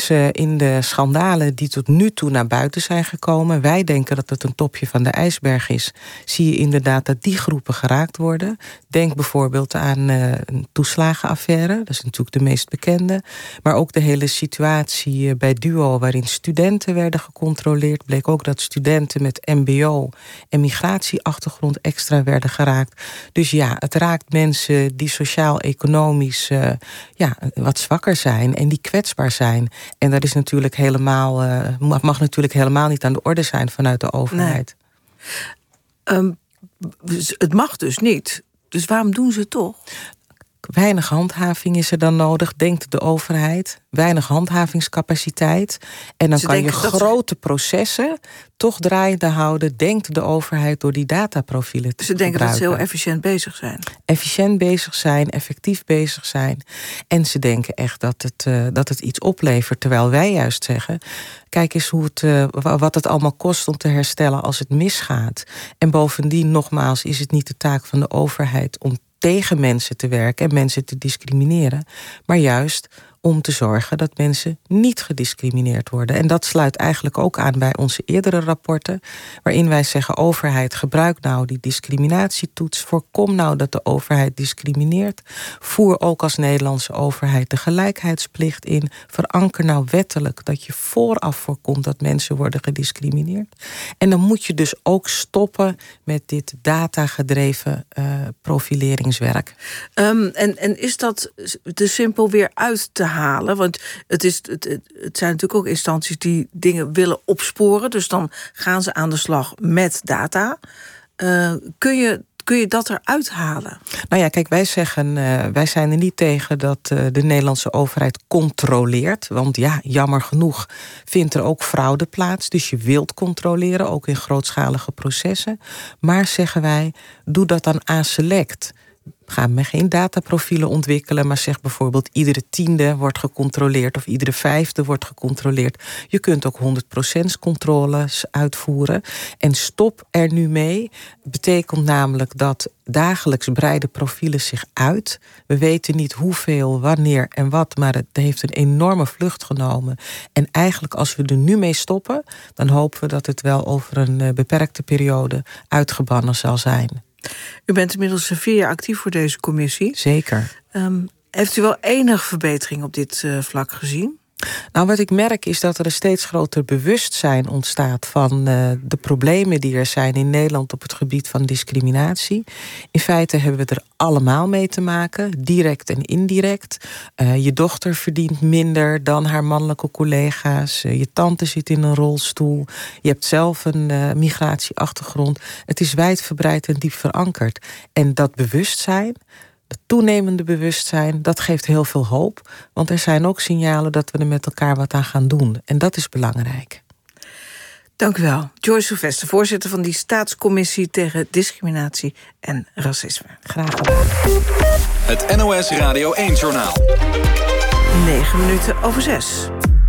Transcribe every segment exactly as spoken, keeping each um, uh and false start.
is uh, in de schandalen die tot nu toe naar buiten zijn gekomen, wij denken dat het een topje van de ijsberg is, zie je inderdaad dat die groepen geraakt worden. Denk bijvoorbeeld aan uh, een toeslagenaffaire, dat is natuurlijk de meest bekende. Maar ook de hele situatie uh, bij Duo, waarin studenten werden gecontroleerd. Bleek ook dat studenten met mbo en migratieachtergrond extra werden geraakt. Dus ja, het raakt mensen die sociaal-economisch uh, ja, wat zwakker zijn en die kwetsbaar zijn. En dat is natuurlijk helemaal, uh, mag, mag natuurlijk helemaal niet aan de orde zijn vanuit de overheid. Nee. Um, het mag dus niet. Dus waarom doen ze het toch? Weinig handhaving is er dan nodig, denkt de overheid. Weinig handhavingscapaciteit. En dan ze kan je grote ze... processen toch draaiende houden, denkt de overheid, door die dataprofielen te Ze denken gebruiken. dat ze heel efficiënt bezig zijn. Efficiënt bezig zijn, effectief bezig zijn. En ze denken echt dat het, uh, dat het iets oplevert. Terwijl wij juist zeggen, kijk eens hoe het, uh, wat het allemaal kost om te herstellen als het misgaat. En bovendien, nogmaals, is het niet de taak van de overheid om tegen mensen te werken en mensen te discrimineren, maar juist om te zorgen dat mensen niet gediscrimineerd worden. En dat sluit eigenlijk ook aan bij onze eerdere rapporten, waarin wij zeggen, overheid, gebruik nou die discriminatietoets, voorkom nou dat de overheid discrimineert, voer ook als Nederlandse overheid de gelijkheidsplicht in, veranker nou wettelijk dat je vooraf voorkomt dat mensen worden gediscrimineerd. En dan moet je dus ook stoppen met dit datagedreven uh, profileringswerk. Um, en, en is dat te simpel weer uit te halen? Want het, is, het, het zijn natuurlijk ook instanties die dingen willen opsporen. Dus dan gaan ze aan de slag met data. Uh, kun je... Kun je dat eruit halen? Nou ja, kijk, wij zeggen, uh, wij zijn er niet tegen dat uh, de Nederlandse overheid controleert. Want ja, jammer genoeg vindt er ook fraude plaats. Dus je wilt controleren, ook in grootschalige processen. Maar zeggen wij, doe dat dan aselect. Ga maar geen dataprofielen ontwikkelen, maar zeg bijvoorbeeld iedere tiende wordt gecontroleerd of iedere vijfde wordt gecontroleerd. Je kunt ook honderd procent controles uitvoeren. En stop er nu mee. Betekent namelijk dat dagelijks breiden profielen zich uit. We weten niet hoeveel, wanneer en wat, maar het heeft een enorme vlucht genomen. En eigenlijk als we er nu mee stoppen, dan hopen we dat het wel over een beperkte periode uitgebannen zal zijn. U bent inmiddels vier jaar actief voor deze commissie. Zeker. Um, heeft u wel enige verbetering op dit uh, vlak gezien? Nou, wat ik merk is dat er een steeds groter bewustzijn ontstaat van uh, de problemen die er zijn in Nederland op het gebied van discriminatie. In feite hebben we er allemaal mee te maken, direct en indirect. Uh, je dochter verdient minder dan haar mannelijke collega's. Uh, je tante zit in een rolstoel. Je hebt zelf een uh, migratieachtergrond. Het is wijdverbreid en diep verankerd. En dat bewustzijn, het toenemende bewustzijn, dat geeft heel veel hoop. Want er zijn ook signalen dat we er met elkaar wat aan gaan doen. En dat is belangrijk. Dank u wel. Joyce Sylvester, voorzitter van die Staatscommissie tegen Discriminatie en Racisme. Graag gedaan. Het N O S Radio één-journaal. Negen minuten over zes.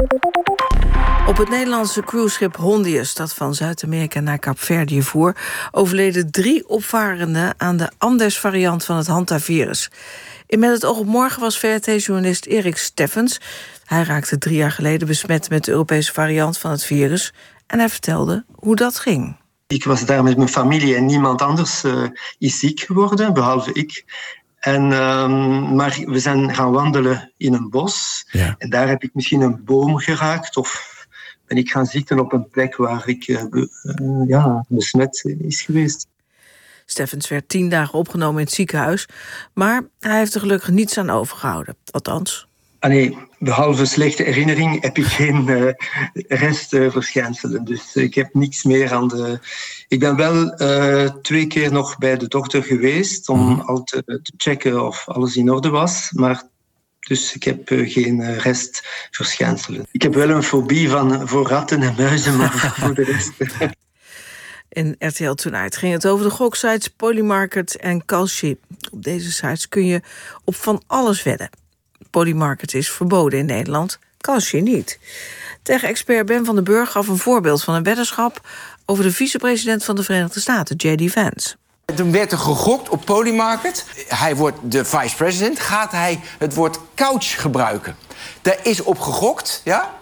Op het Nederlandse cruiseschip Hondius, dat van Zuid-Amerika naar Kaapverdië voer, overleden drie opvarenden aan de Andes-variant van het hantavirus. In Met het oog op morgen was V R T-journalist Erik Steffens. Hij raakte drie jaar geleden besmet met de Europese variant van het virus. En hij vertelde hoe dat ging. Ik was daar met mijn familie en niemand anders uh, is ziek geworden, behalve ik. En, um, maar we zijn gaan wandelen in een bos. Ja. En daar heb ik misschien een boom geraakt of ben ik gaan zitten op een plek waar ik uh, be, uh, ja, besmet is geweest. Steffens werd tien dagen opgenomen in het ziekenhuis, maar hij heeft er gelukkig niets aan overgehouden. Althans. Ah nee, behalve slechte herinnering heb ik geen uh, restverschijnselen. Dus ik heb niks meer aan de... Ik ben wel uh, twee keer nog bij de dokter geweest om mm. al te, te checken of alles in orde was. Maar dus ik heb uh, geen uh, restverschijnselen. Ik heb wel een fobie van, voor ratten en muizen, maar voor de rest... In R T L Tonight ging het over de goksites Polymarket en Kalshi. Op deze sites kun je op van alles wedden. Polymarket is verboden in Nederland, Kalshi niet. Tegen expert Ben van den Burg gaf een voorbeeld van een weddenschap over de vicepresident van de Verenigde Staten, J D Vance. Toen werd er gegokt op Polymarket. Hij wordt de vice-president. Gaat hij het woord couch gebruiken? Daar is op gegokt, ja?